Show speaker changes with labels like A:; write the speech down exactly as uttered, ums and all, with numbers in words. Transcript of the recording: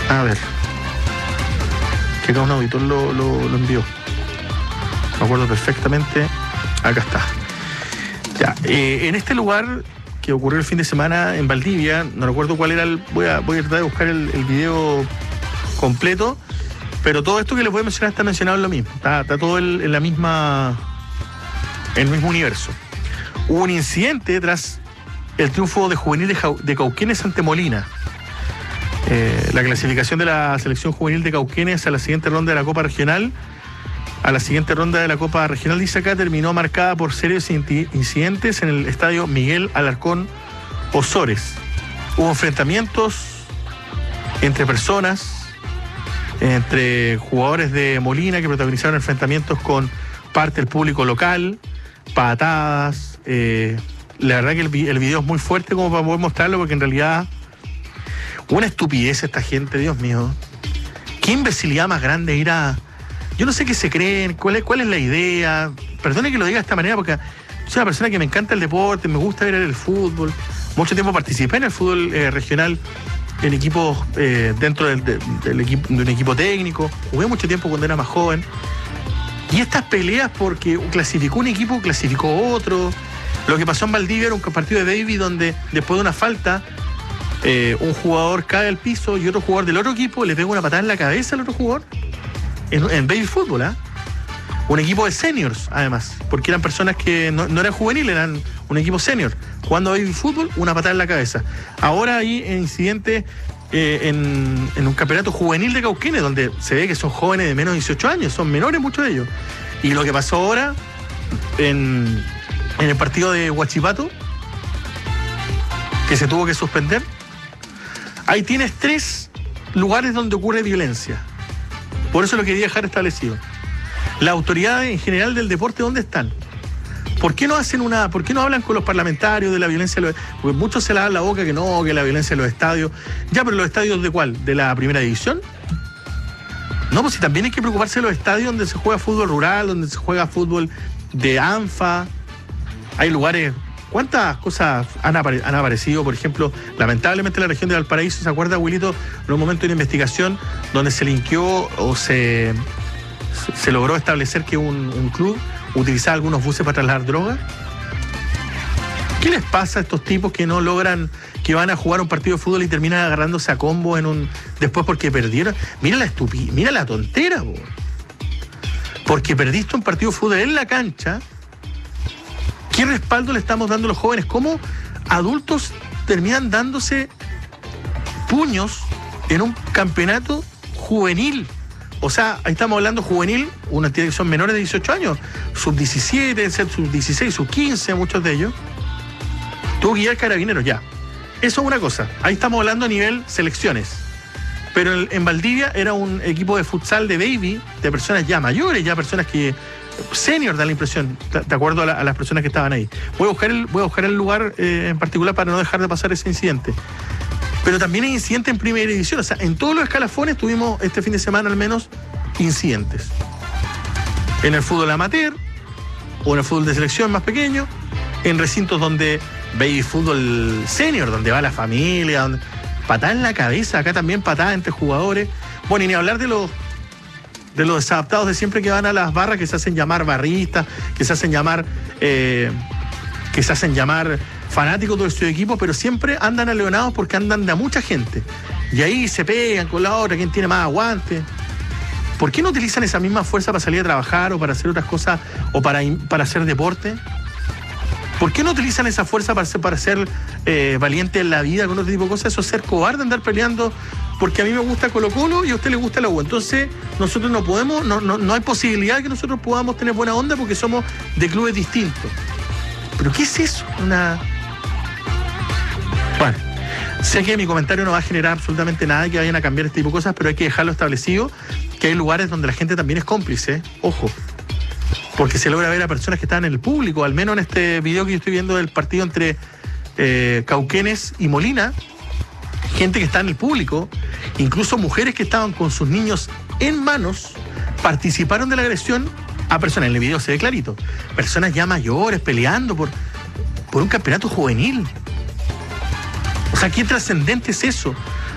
A: A ver. Que acá un auditor lo, lo, lo envió. Me acuerdo perfectamente. Acá está. Ya, eh, en este lugar que ocurrió el fin de semana en Valdivia, no recuerdo cuál era el. Voy a, voy a tratar de buscar el, el video completo. Pero todo esto que les voy a mencionar está mencionado en lo mismo. Está, está todo el, en la misma. En el mismo universo. Hubo un incidente tras el triunfo de juvenil de, de Cauquenes ante Molina. Eh, la clasificación de la selección juvenil de Cauquenes a la siguiente ronda de la Copa Regional, a la siguiente ronda de la Copa Regional, dice acá, terminó marcada por serios incidentes en el estadio Miguel Alarcón Osores. Hubo enfrentamientos entre personas, entre jugadores de Molina que protagonizaron enfrentamientos con parte del público local, patadas. Eh, la verdad que el, el video es muy fuerte como para poder mostrarlo, porque en realidad una estupidez esta gente, Dios mío. Qué imbecilidad más grande ir a... Yo no sé qué se creen, cuál es, cuál es la idea. Perdone que lo diga de esta manera, porque soy una persona que me encanta el deporte, me gusta ver el fútbol. Mucho tiempo participé en el fútbol eh, regional, en equipos eh, dentro del, del, del equipo, de un equipo técnico. Jugué mucho tiempo cuando era más joven. Y estas peleas porque clasificó un equipo, clasificó otro. Lo que pasó en Valdivia era un partido de Davis donde después de una falta... Eh, un jugador cae al piso y otro jugador del otro equipo le pega una patada en la cabeza al otro jugador en, en baby fútbol, ¿eh? Un equipo de seniors, además, porque eran personas que no, no eran juveniles, eran un equipo senior. Jugando baby fútbol, una patada en la cabeza. Ahora hay incidentes eh, en, en un campeonato juvenil de Cauquenes, donde se ve que son jóvenes de menos de dieciocho años, son menores muchos de ellos. Y lo que pasó ahora en, en el partido de Huachipato, que se tuvo que suspender. Ahí tienes tres lugares donde ocurre violencia. Por eso lo quería dejar establecido. Las autoridades en general del deporte, ¿dónde están? ¿Por qué no hacen una, por qué no hablan con los parlamentarios de la violencia? Porque muchos se lavan la boca que no, que la violencia en los estadios. Ya, pero ¿los estadios de cuál? ¿De la primera división? No, pues si también hay que preocuparse de los estadios donde se juega fútbol rural, donde se juega fútbol de ANFA. Hay lugares... ¿Cuántas cosas han, apare- han aparecido? Por ejemplo, lamentablemente en la región de Valparaíso, ¿se acuerda, Wilito? En un momento de una investigación donde se linkeó o se, se logró establecer que un, un club utilizaba algunos buses para trasladar drogas. ¿Qué les pasa a estos tipos que no logran, que van a jugar un partido de fútbol y terminan agarrándose a combo en un después porque perdieron? Mira la estupidez, mira la tontera, po. Porque perdiste un partido de fútbol en la cancha. ¿Qué respaldo le estamos dando a los jóvenes? ¿Cómo adultos terminan dándose puños en un campeonato juvenil? O sea, ahí estamos hablando juvenil, una tiene que son menores de dieciocho años, sub diecisiete, sub dieciséis, sub quince, muchos de ellos. Tuvo que ir al Carabineros, ya. Eso es una cosa. Ahí estamos hablando a nivel selecciones. Pero en, en Valdivia era un equipo de futsal de baby, de personas ya mayores, ya personas que... senior, da la impresión, de acuerdo a, la, a las personas que estaban ahí. Voy a buscar el, voy a buscar el lugar eh, en particular para no dejar de pasar ese incidente. Pero también hay incidentes en primera división. O sea, en todos los escalafones tuvimos este fin de semana al menos incidentes. En el fútbol amateur, o en el fútbol de selección más pequeño, en recintos donde baby fútbol senior, donde va la familia, donde... patada en la cabeza, acá también patada entre jugadores. Bueno, y ni hablar de los de los desadaptados de siempre que van a las barras, que se hacen llamar barristas, que se hacen llamar eh, que se hacen llamar fanáticos de su equipo, pero siempre andan aleonados porque andan de a mucha gente. Y ahí se pegan con la otra, quién tiene más aguante. ¿Por qué no utilizan esa misma fuerza para salir a trabajar o para hacer otras cosas o para, para hacer deporte? ¿Por qué no utilizan esa fuerza para ser, para ser eh, valiente en la vida con otro tipo de cosas? Eso es ser cobarde, andar peleando porque a mí me gusta Colo Colo y a usted le gusta la U. Entonces nosotros no podemos, no, no, no hay posibilidad de que nosotros podamos tener buena onda porque somos de clubes distintos. ¿Pero qué es eso? Una... Bueno, sé que mi comentario no va a generar absolutamente nada y que vayan a cambiar este tipo de cosas, pero hay que dejarlo establecido que hay lugares donde la gente también es cómplice, ¿eh? Ojo. Porque se logra ver a personas que están en el público, al menos en este video que yo estoy viendo del partido entre eh, Cauquenes y Molina, gente que está en el público, incluso mujeres que estaban con sus niños en manos, participaron de la agresión a personas, en el video se ve clarito, personas ya mayores peleando por, por un campeonato juvenil. O sea, ¿qué trascendente es eso?